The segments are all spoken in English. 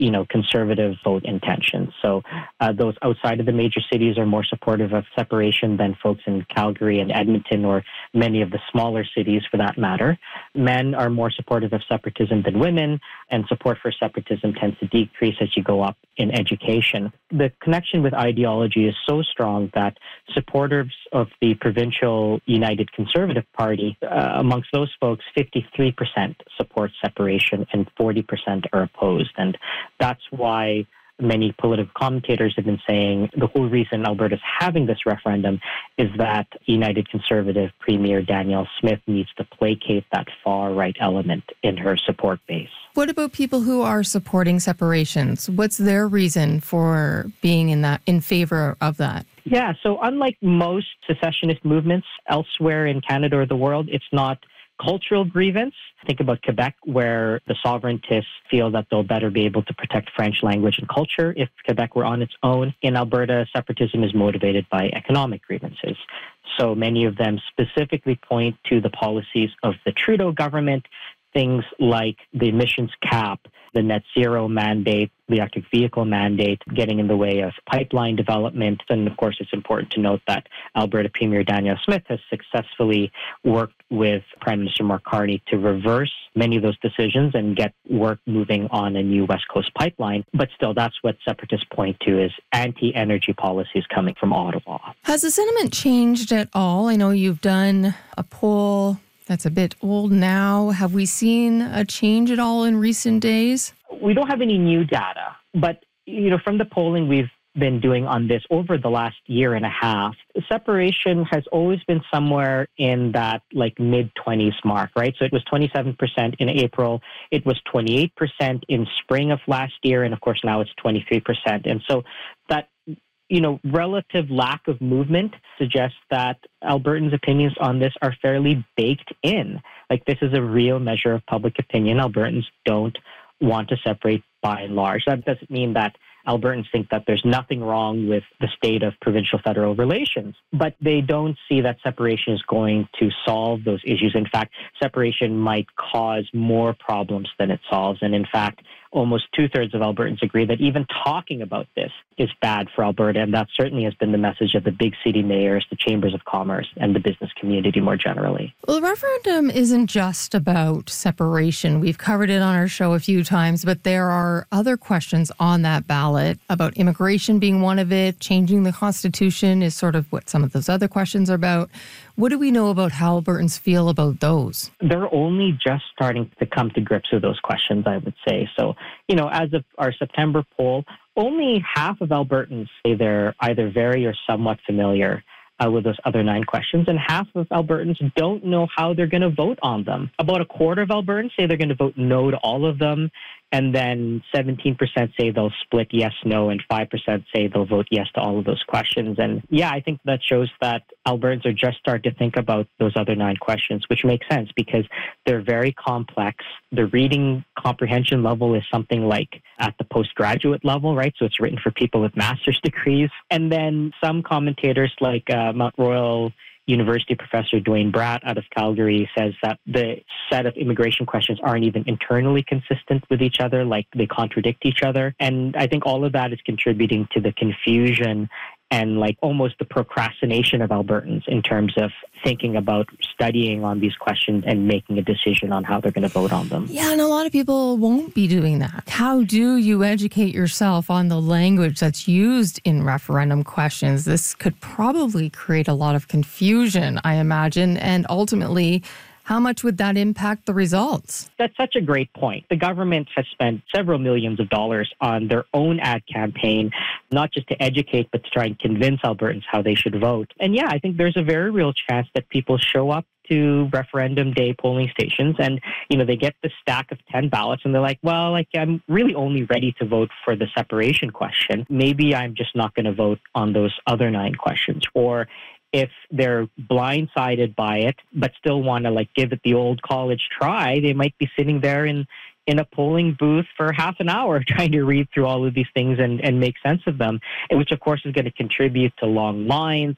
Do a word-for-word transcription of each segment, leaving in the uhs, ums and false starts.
you know, conservative vote intentions. So uh, those outside of the major cities are more supportive of separation than folks in Calgary and Edmonton or many of the smaller cities for that matter. Men are more supportive of separatism than women, and support for separatism tends to decrease as you go up in education. The connection with ideology is so strong that supporters of the provincial United Conservative Party, uh, amongst those folks, fifty-three percent support separation and forty percent are opposed. And that's why many political commentators have been saying the whole reason Alberta's having this referendum is that United Conservative Premier Danielle Smith needs to placate that far-right element in her support base. What about people who are supporting separations? What's their reason for being in that in favor of that? Yeah, so unlike most secessionist movements elsewhere in Canada or the world, it's not cultural grievance. Think about Quebec, where the sovereigntists feel that they'll better be able to protect French language and culture if Quebec were on its own. In Alberta, separatism is motivated by economic grievances. So many of them specifically point to the policies of the Trudeau government, things like the emissions cap, the net zero mandate, the electric vehicle mandate, getting in the way of pipeline development. And of course, it's important to note that Alberta Premier Danielle Smith has successfully worked with Prime Minister Mark Carney to reverse many of those decisions and get work moving on a new West Coast pipeline. But still, that's what separatists point to is anti-energy policies coming from Ottawa. Has the sentiment changed at all? I know you've done a poll that's a bit old now. Have we seen a change at all in recent days? We don't have any new data, but you know, from the polling we've been doing on this over the last year and a half, separation has always been somewhere in that like mid-twenties mark, right? So it was twenty-seven percent in April, it was twenty-eight percent in spring of last year, and of course now it's twenty-three percent. And so that you know, relative lack of movement suggests that Albertans' opinions on this are fairly baked in. Like, this is a real measure of public opinion. Albertans don't want to separate by and large. That doesn't mean that Albertans think that there's nothing wrong with the state of provincial-federal relations, but they don't see that separation is going to solve those issues. In fact, separation might cause more problems than it solves. And in fact, almost two-thirds of Albertans agree that even talking about this is bad for Alberta, and that certainly has been the message of the big city mayors, the chambers of commerce, and the business community more generally. Well, the referendum isn't just about separation. We've covered it on our show a few times, but there are other questions on that ballot about immigration being one of it. Changing the Constitution is sort of what some of those other questions are about. What do we know about how Albertans feel about those? They're only just starting to come to grips with those questions, I would say. So, you know, as of our September poll, only half of Albertans say they're either very or somewhat familiar uh, with those other nine questions, and half of Albertans don't know how they're going to vote on them. About a quarter of Albertans say they're going to vote no to all of them, and then seventeen percent say they'll split yes, no, and five percent say they'll vote yes to all of those questions. And yeah, I think that shows that Albertans are just starting to think about those other nine questions, which makes sense because they're very complex. The reading comprehension level is something like at the postgraduate level, right? So it's written for people with master's degrees. And then some commentators like uh, Mount Royal University professor Dwayne Bratt out of Calgary says that the set of immigration questions aren't even internally consistent with each other, like they contradict each other. And I think all of that is contributing to the confusion and like almost the procrastination of Albertans in terms of thinking about studying on these questions and making a decision on how they're going to vote on them. Yeah, and a lot of people won't be doing that. How do you educate yourself on the language that's used in referendum questions? This could probably create a lot of confusion, I imagine, and ultimately, how much would that impact the results? That's such a great point. The government has spent several millions of dollars on their own ad campaign, not just to educate, but to try and convince Albertans how they should vote. And yeah, I think there's a very real chance that people show up to referendum day polling stations and, you know, they get the stack of ten ballots and they're like, well, like I'm really only ready to vote for the separation question. Maybe I'm just not going to vote on those other nine questions. Or if they're blindsided by it, but still want to like give it the old college try, they might be sitting there in, in a polling booth for half an hour trying to read through all of these things and, and make sense of them, which of course is going to contribute to long lines,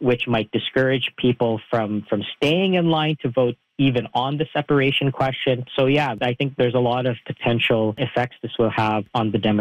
which might discourage people from, from staying in line to vote even on the separation question. So yeah, I think there's a lot of potential effects this will have on the Democratic